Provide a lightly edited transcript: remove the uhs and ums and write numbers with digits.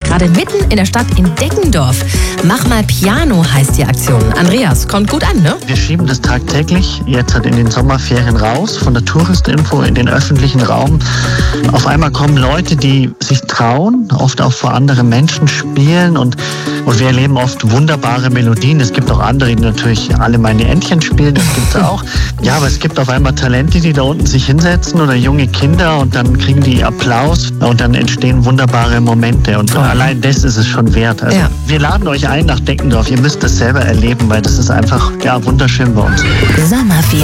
gerade mitten in der Stadt in Deggendorf. Mach mal Piano heißt die Aktion. Andreas, kommt gut an, ne? Wir schieben das tagtäglich jetzt halt in den Sommerferien raus, von der Touristinfo in den öffentlichen Raum. Auf einmal kommen Leute, die sich trauen, oft auch vor anderen Menschen spielen und wir erleben oft wunderbare Melodien. Es gibt auch andere, die natürlich alle meine Entchen spielen, das gibt's auch. Ja, aber es gibt auf einmal Talente, die da unten sich hinsetzen oder junge Kinder und dann kriegen die Applaus und dann entstehen wunderbare Momente und allein das ist es schon wert. Also wir laden euch ein nach Deggendorf. Ihr müsst das selber erleben, weil das ist einfach wunderschön bei uns. Sommerferien.